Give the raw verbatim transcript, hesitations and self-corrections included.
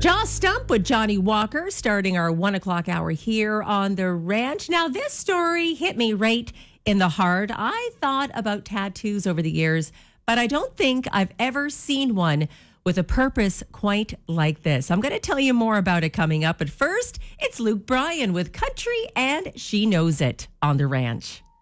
Jaw Stump with Johnny Walker, starting our one o'clock hour here on the ranch. Now, this story hit me right in the heart. I thought about tattoos over the years, but I don't think I've ever seen one with a purpose quite like this. I'm going to tell you more about it coming up. But first, it's Luke Bryan with Country and She Knows It on the ranch.